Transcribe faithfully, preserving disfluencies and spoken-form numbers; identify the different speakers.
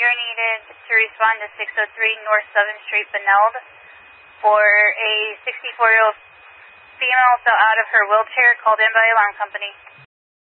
Speaker 1: are needed to respond to six oh three North seventh Street, Beneld, for a sixty-four-year-old female fell out of her wheelchair, called in by alarm company.